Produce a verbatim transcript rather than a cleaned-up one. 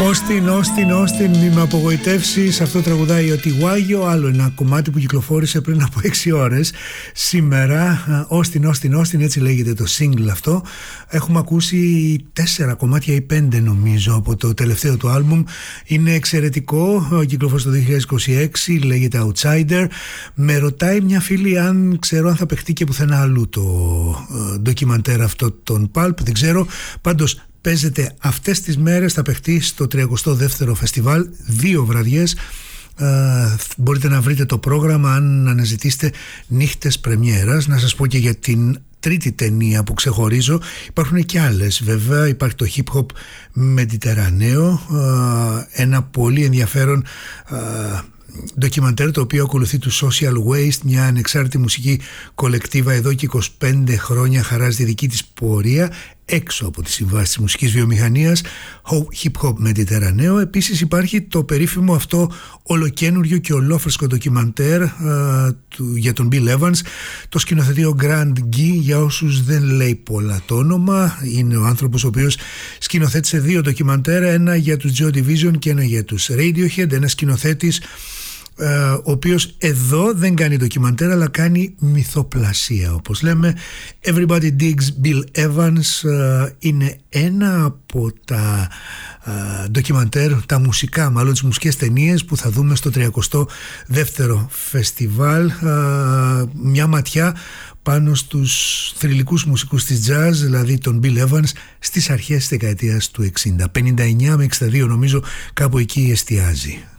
Όστιν, Όστιν, Όστιν, μη με απογοητεύσεις. Αυτό τραγουδάει ο Τιγουάγιο, άλλο ένα κομμάτι που κυκλοφόρησε πριν από έξι ώρες σήμερα. Όστιν, Όστιν, Όστιν, έτσι λέγεται το single αυτό. Έχουμε ακούσει τέσσερα κομμάτια ή πέντε νομίζω από το τελευταίο του άλμπουμ. Είναι εξαιρετικό, κυκλοφόρησε το δύο χιλιάδες είκοσι έξι, λέγεται Outsider. Με ρωτάει μια φίλη αν ξέρω αν θα παιχτεί και πουθενά αλλού το ντοκιμαντέρ αυτό των Pulp, δεν ξέρω. Πάντως παίζεται αυτές τις μέρες, θα παιχτεί στο τριακοστό δεύτερο φεστιβάλ, δύο βραδιές. Uh, μπορείτε να βρείτε το πρόγραμμα αν αναζητήσετε νύχτες πρεμιέρας. Να σας πω και για την τρίτη ταινία που ξεχωρίζω. Υπάρχουν και άλλες βέβαια. Υπάρχει το Hip Hop Mediterraneo, uh, ένα πολύ ενδιαφέρον uh, ντοκιμαντέρ το οποίο ακολουθεί του Social Waste, μια ανεξάρτητη μουσική κολεκτίβα εδώ και είκοσι πέντε χρόνια χαράζει τη δική της πορεία έξω από τις συμβάσεις της μουσικής βιομηχανίας, Hip Hop Mediterraneo. Επίσης υπάρχει το περίφημο αυτό ολοκένουργιο και ολόφρεσκο ντοκιμαντέρ α, του, για τον Bill Evans. Το σκηνοθετεί ο Grant Gee, για όσους δεν λέει πολλά το όνομα. Είναι ο άνθρωπος ο οποίος σκηνοθέτησε δύο ντοκιμαντέρ, ένα για τους Joy Division και ένα για τους Radiohead. Ένας σκηνοθέτης Uh, ο οποίος εδώ δεν κάνει ντοκιμαντέρ αλλά κάνει μυθοπλασία, όπως λέμε. Everybody Digs Bill Evans uh, είναι ένα από τα uh, ντοκιμαντέρ, τα μουσικά μάλλον, τις μουσικές ταινίες που θα δούμε στο τριακοστό δεύτερο φεστιβάλ. Uh, μια ματιά πάνω στους θρυλικούς μουσικούς της jazz, δηλαδή τον Bill Evans στις αρχές της δεκαετίας του εξήντα, πενήντα εννιά με εξήντα δύο νομίζω, κάπου εκεί εστιάζει.